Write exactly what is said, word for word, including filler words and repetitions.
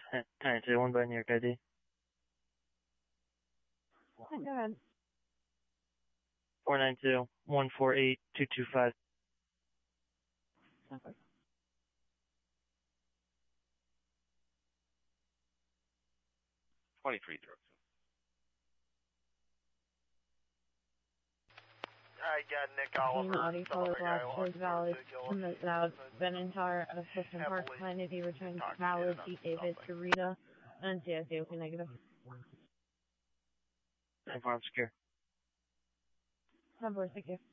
nine two one by New York I D. Go ahead. four nine two, one four eight, two two five. Okay. twenty-three drugs. I got Nick Oliver. Audi color black is valid. Now, Benentar, Assistant Park, Kennedy returns valid. Pete David, Sarita, and C S D O P negative. ten four, I'm secure. ten four, thank you.